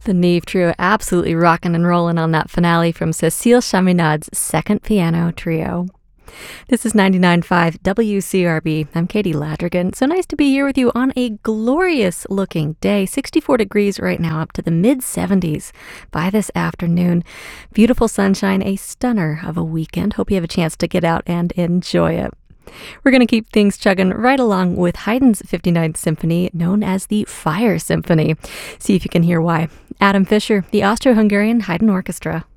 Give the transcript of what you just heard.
The Neve Trio absolutely rocking and rolling on that finale from Cécile Chaminade's Second Piano Trio. This is 99.5 WCRB. I'm Katie Ladrigan. So nice to be here with you on a glorious looking day. 64 degrees right now, up to the mid 70s by this afternoon. Beautiful sunshine, a stunner of a weekend. Hope you have a chance to get out and enjoy it. We're going to keep things chugging right along with Haydn's 59th Symphony, known as the Fire Symphony. See if you can hear why. Adam Fischer, the Austro-Hungarian Haydn Orchestra.